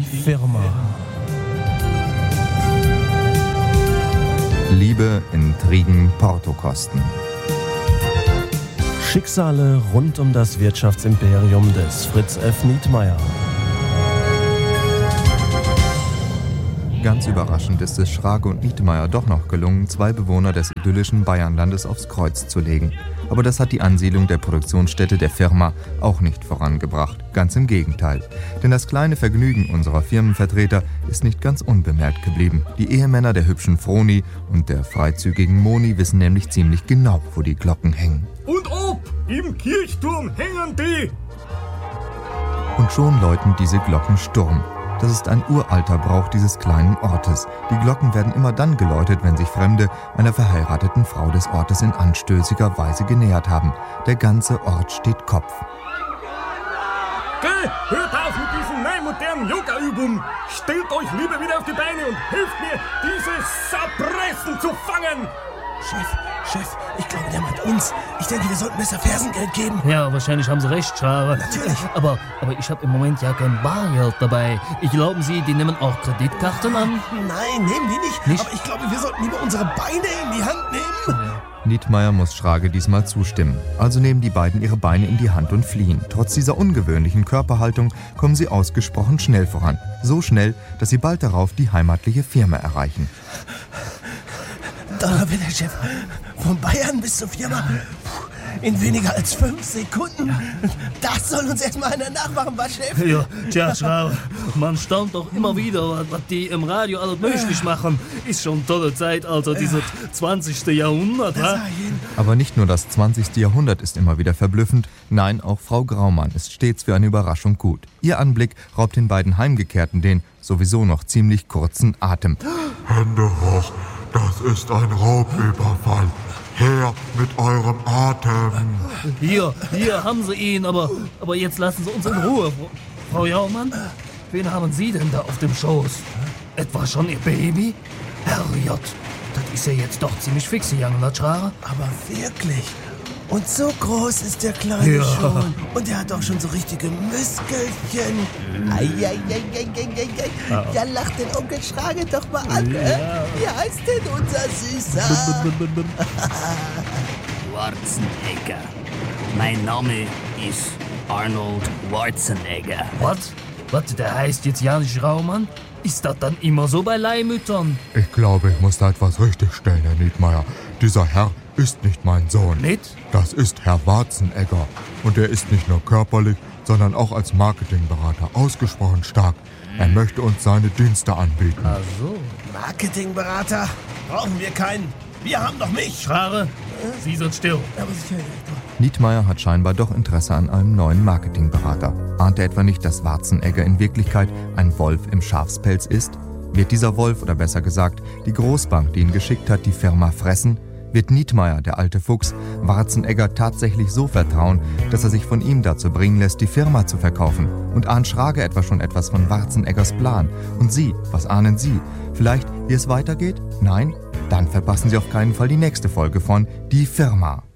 Firma. Liebe, Intrigen, Portokosten. Schicksale rund um das Wirtschaftsimperium des Fritz F. Nietmeyer. Ganz überraschend ist es Schrage und Nietmeyer doch noch gelungen, 2 Bewohner des idyllischen Bayernlandes aufs Kreuz zu legen. Aber das hat die Ansiedlung der Produktionsstätte der Firma auch nicht vorangebracht. Ganz im Gegenteil. Denn das kleine Vergnügen unserer Firmenvertreter ist nicht ganz unbemerkt geblieben. Die Ehemänner der hübschen Froni und der freizügigen Moni wissen nämlich ziemlich genau, wo die Glocken hängen. Und ob im Kirchturm hängen die! Und schon läuten diese Glocken Sturm. Das ist ein uralter Brauch dieses kleinen Ortes. Die Glocken werden immer dann geläutet, wenn sich Fremde einer verheirateten Frau des Ortes in anstößiger Weise genähert haben. Der ganze Ort steht Kopf. Geh, hört auf mit diesen neumodernen Yoga-Übungen! Stellt euch lieber wieder auf die Beine und helft mir, diese Sapressen zu fangen! Chef, ich glaube, der meint uns. Ich denke, wir sollten besser Fersengeld geben. Ja, wahrscheinlich haben Sie recht, Schrage. Natürlich. Aber ich habe im Moment ja kein Bargeld dabei. Glauben Sie, die nehmen auch Kreditkarten an? Nein, nehmen die nicht. Aber ich glaube, wir sollten lieber unsere Beine in die Hand nehmen. Nietmeyer muss Schrage diesmal zustimmen. Also nehmen die beiden ihre Beine in die Hand und fliehen. Trotz dieser ungewöhnlichen Körperhaltung kommen sie ausgesprochen schnell voran. So schnell, dass sie bald darauf die heimatliche Firma erreichen. Donnerwetter, Chef. Von Bayern bis zur Firma. In weniger als 5 Sekunden. Das soll uns erstmal einer nachmachen, was, Chef? Ja, tja, Schrauber, man staunt doch immer wieder, was die im Radio alles möglich machen. Ist schon tolle Zeit, also dieses 20. Jahrhundert, ha? Aber nicht nur das 20. Jahrhundert ist immer wieder verblüffend, nein, auch Frau Graumann ist stets für eine Überraschung gut. Ihr Anblick raubt den beiden Heimgekehrten den sowieso noch ziemlich kurzen Atem. Hände hoch, das ist ein Raubüberfall. Her mit eurem Atem. Hier haben Sie ihn, aber jetzt lassen Sie uns in Ruhe. Frau Jaumann, wen haben Sie denn da auf dem Schoß? Etwa schon Ihr Baby? Herrgott, das ist ja jetzt doch ziemlich fix, Young Natschrare. Aber wirklich. Und so groß ist der Kleine schon. Und er hat auch schon so richtige Muskelchen. Ja, lacht den Onkel Schrage doch mal an. Wie heißt denn unser Süßer? Warzenegger. Mein Name ist Arnold Warzenegger. Was? Der heißt jetzt Janisch Raumann? Ist das dann immer so bei Leihmüttern? Ich glaube, ich muss da etwas richtigstellen, Herr Nietmeyer. Dieser Herr ist nicht mein Sohn. Nicht? Das ist Herr Warzenegger. Und er ist nicht nur körperlich, sondern auch als Marketingberater ausgesprochen stark. Er möchte uns seine Dienste anbieten. Ach so. Marketingberater? Brauchen wir keinen. Wir haben doch mich. Schrare, Sie sind still. Aber sicher, Direktor. Nietmeyer hat scheinbar doch Interesse an einem neuen Marketingberater. Ahnt er etwa nicht, dass Warzenegger in Wirklichkeit ein Wolf im Schafspelz ist? Wird dieser Wolf, oder besser gesagt, die Großbank, die ihn geschickt hat, die Firma fressen? Wird Nietmeyer, der alte Fuchs, Warzenegger tatsächlich so vertrauen, dass er sich von ihm dazu bringen lässt, die Firma zu verkaufen? Und ahnt Schrage etwa schon etwas von Warzeneggers Plan? Und Sie, was ahnen Sie? Vielleicht, wie es weitergeht? Nein? Dann verpassen Sie auf keinen Fall die nächste Folge von Die Firma.